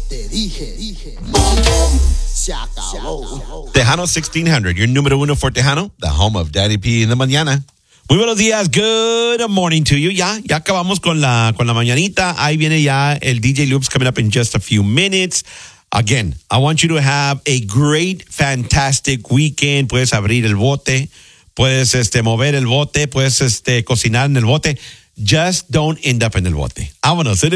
Te dije. Se acabó. Tejano 1600, your número uno for Tejano, the home of Daddy P in the mañana. Muy buenos días, good morning to you. Ya acabamos con la mañanita. Ahí viene ya el DJ Loops coming up in just a few minutes. Again, I want you to have a great, fantastic weekend. Puedes abrir el bote, puedes mover el bote, puedes cocinar en el bote. Just don't end up en el bote. Vámonos.